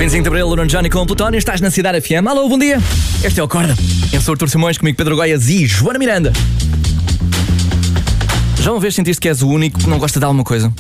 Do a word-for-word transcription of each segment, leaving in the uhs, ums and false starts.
vinte e cinco de Abril, Lourão Johnny com Plutónio. Estás na Cidade F M. Alô, bom dia. Este é o Acorda. Eu sou o Artur Simões, comigo Pedro Goiás e Joana Miranda. Já uma vez sentiste que és o único que não gosta de alguma coisa?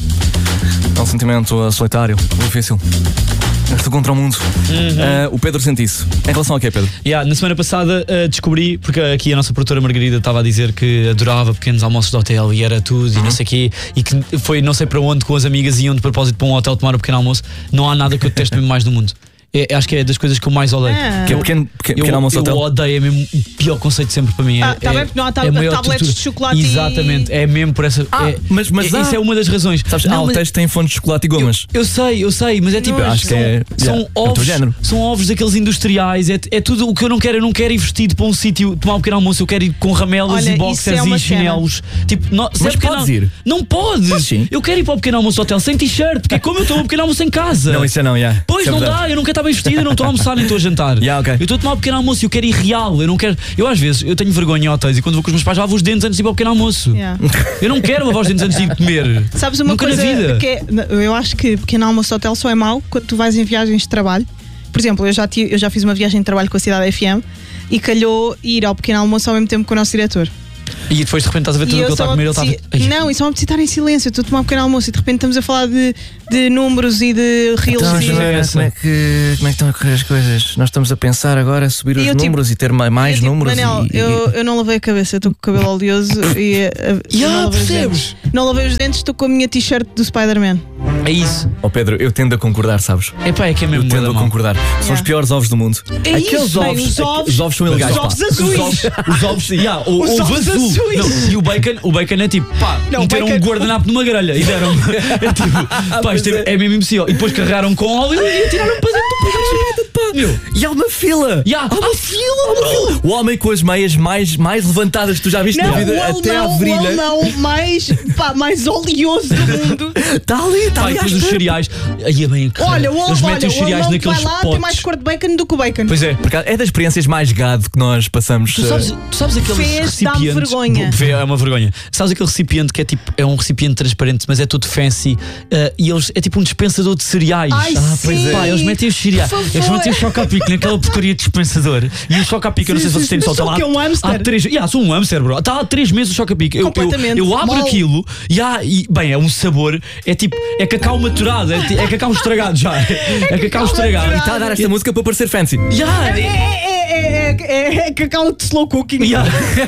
É um sentimento solitário, difícil. Estou contra o mundo. Uhum. Uh, o Pedro sente isso. Em relação a quê, Pedro? Yeah, na semana passada uh, descobri, porque aqui a nossa produtora Margarida estava a dizer que adorava pequenos almoços de hotel e era tudo, uhum. e não sei o quê, e que foi não sei para onde com as amigas iam de propósito para um hotel tomar o pequeno almoço. Não há nada que eu detesto mesmo mais no mundo. É, acho que é das coisas que eu mais odeio. Ah. Que é pequeno, pequeno, pequeno almoço eu, hotel. Eu odeio, é mesmo o pior conceito sempre para mim. Ah, é, tá é, bem, porque não há tab- é tabletes tortura. de chocolate. Exatamente, e... é mesmo por essa. Ah, é, mas, mas é, há, isso é uma das razões. Sabes, não, há hotéis que têm fontes de chocolate e gomas. Eu, eu sei, eu sei, mas é tipo. Acho que são, é, são, yeah, ovos, é são ovos daqueles industriais. É, é tudo o que eu não quero. Eu não quero ir vestido para um sítio tomar um pequeno almoço. Eu quero ir com ramelas Olha, e isso boxers é uma e chinelos. Tipo, não, mas podes ir? Não podes. Podes sim. Eu quero ir para o pequeno almoço do hotel sem t-shirt, porque é como eu estou no pequeno almoço em casa. Não, isso é não, já. Yeah. Pois é não verdade. dá, eu não quero estar bem vestido, eu não estou a almoçar nem estou a jantar. Yeah, okay. Eu estou a tomar um pequeno almoço e eu quero ir real. Eu não quero. Eu às vezes eu tenho vergonha em hotéis e quando vou com os meus pais lavo os dentes antes de ir para o pequeno almoço. Yeah. Eu não quero lavar os dentes antes de ir comer. Sabes uma Nunca coisa na vida. que é, eu acho que pequeno almoço de hotel só é mau quando tu vais em viagens de trabalho. Por exemplo, eu já, tive, eu já fiz uma viagem de trabalho com a Cidade F M e calhou ir ao pequeno almoço ao mesmo tempo com o nosso diretor. E depois de repente estás a ver tudo o que ele está a comer, ele está a ver. Não, e só me apetecia estar em silêncio. Estou a tomar um pequeno almoço e de repente estamos a falar de, de números e de reels. Então, e... Joana, como, é que, como é que estão a correr as coisas? Nós estamos a pensar agora a subir os eu, números tipo, e ter mais eu, tipo, números. Manel, e, e... Eu, eu não lavei a cabeça, estou com o cabelo oleoso e. Já, não lavei os percebes? dentes. Não lavei os dentes, estou com a minha t-shirt do Spider-Man. É isso. Oh Pedro, eu tendo a concordar, sabes? É pá, é que é mesmo Eu tendo a mal. concordar. São Yeah. os piores ovos do mundo. É Aqueles isso, bem, ovos, os ovos- os ovos são ilegais. os pá. ovos azuis. Os ovos, os ovos, yeah, o, Os o ovos azul. azuis. Não, e o bacon, o bacon é tipo, pá, Não, meteram bacon- um guardanapo numa grelha e deram. É tipo, pá, isto é, é mesmo impossível. E depois carregaram com óleo e atiraram para dentro do prato. Meu. E há uma fila! Yeah. Há uma fila! Há uma fila! O homem com as meias mais, mais levantadas que tu já viste Não, na vida, o até à alemão, o virilha. alemão mais, pá, mais oleoso do mundo. Está ali, está Pá, ali. e à depois os espera. cereais. Aí é bem. Olha, o, Eles olha, metem os o cereais alemão que naqueles vai lá potes. tem mais cor de bacon do que o bacon. Pois é. Porque é das experiências mais gado que nós passamos. Tu sabes, eh, tu sabes aqueles Fez, dá-me recipientes. vergonha. Vê, É uma vergonha. Sabes aquele recipiente que é tipo, é um recipiente transparente, mas é todo fancy uh, e eles é tipo um dispensador de cereais. Ai, ah, sim. pois é. Pá, eles metem os cereais. Por Eles favor. metem o choca-pique naquela porcaria de dispensador. E o choca-pique, eu não sei se Sim, vocês têm sim, noção, mas está sou lá. que é um hamster. Há três. Yeah, sou um hamster, bro. Está há três meses o choca-pique. Eu, eu, Completamente. eu abro Mal. aquilo e, há, e bem, é um sabor. É tipo, é cacau maturado. É, ti- é cacau estragado já. É, cacau estragado. E está a dar esta música para parecer fancy. Yeah, É, é, é, é, é, é cacau de slow cooking. Yeah.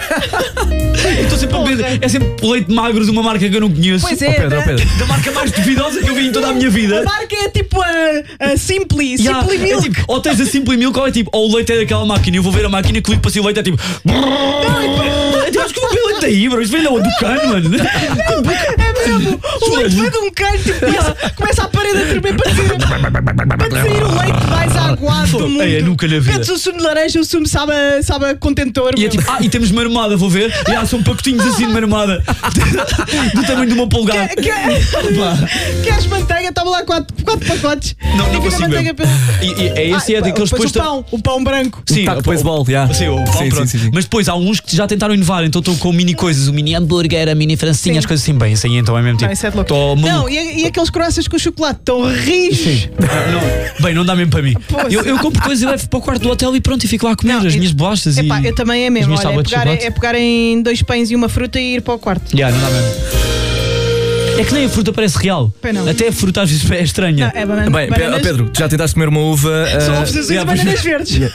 Eu estou sempre a beber. É sempre leite magro de uma marca que eu não conheço. Pois é, Oh, Pedro, né? oh, Pedro. Da marca mais duvidosa que eu vi em toda a minha vida. A marca é tipo a, a Simply, Yeah, Simply é Milk. tipo, ou tens a Simply Milk ou é tipo, ou o leite é daquela máquina e eu vou ver a máquina e clico para si o leite é tipo. É tipo, acho que vou ver leite daí, bro. Isto vem da onde? Do cano, mano. É mesmo, o leite vem de um cano, tipo, começa, começa a parede a tremer para sair, para sair o leite mais aguado do mundo. É, nunca na vida. Metes o sumo de laranja, o sumo sabe a, sabe a contentor. E é meu. tipo, ah, e temos marmada, vou ver. E ah, são pacotinhos assim de marmada. Do tamanho do meu polegar. Que- que- Queres manteiga? Toma lá quatro, quatro pacotes. Não, não E fica consigo manteiga mesmo. pelo... E, e é esse, Ah, é daqueles depois depois. o pão, o pão branco. Sim, Taco o- de beisebol, yeah. Sim, o pão, Sim, pronto. sim, sim, sim. Mas depois há uns que já tentaram inovar, então estão com mini coisas, o mini hambúrguer, a mini francinha, Sim. as coisas assim bem. Isso aí então é mesmo tipo. Não, isso é de louco. tô maluco. Não, e, e aqueles croissants com chocolate tão rijos. Ah, não. Bem, não dá mesmo para mim. Pois. Eu, eu compro coisas e levo para o quarto do hotel e pronto, e fico lá a comer Não, as e- minhas bolachas Epá, e. eu também é mesmo. minhas Olha, é tábuas de pegar, chocolate. é pegar em dois pães e uma fruta e ir para o quarto. Yeah, não dá mesmo. É que nem a fruta parece real. Pois não. Até a fruta às vezes é estranha. Não, é banana, Bem, Pe- bananas, Pedro, tu já tentaste comer uma uva. São eh, ovos azuis yeah, e pois- bananas verdes.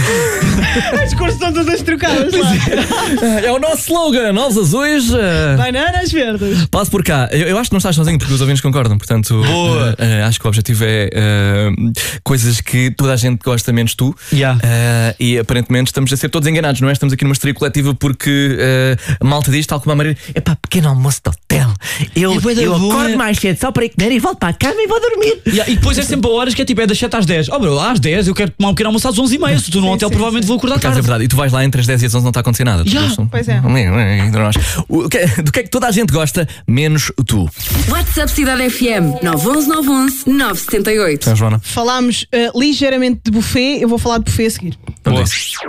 As cores estão todas trocadas lá. É o nosso slogan, ovos azuis. eh, Bananas verdes. Passo por cá. Eu, eu acho que não estás sozinho porque os ouvintes concordam. Portanto, Boa. eh, eh, acho que o objetivo é eh, coisas que toda a gente gosta menos tu. Yeah. Eh, e aparentemente estamos a ser todos enganados, não é? Estamos aqui numa histeria coletiva porque eh, a malta diz, tal como a Maria, é pá, pequeno almoço de hotel. Eu, É bué da eu boa. acordo mais cedo só para ir comer e volto para a cama e vou dormir. Yeah, e depois é sempre a horas que é tipo, é das sete às dez. Oh, bro, às dez eu quero tomar um pequeno almoço às onze e meia. Se tu num Sim, hotel, sim, provavelmente sim. vou acordar Por acaso é tarde. verdade. E tu vais lá entre as dez e as onze não está a acontecer nada. Yeah, Todos são- pois é. Entre nós. O que- Do que é que toda a gente gosta, menos tu? WhatsApp Cidade F M nove um um nove um um nove sete oito. Então, Joana. Falámos eh, ligeiramente de buffet, eu vou falar de buffet a seguir. Vamos a Boa. isso.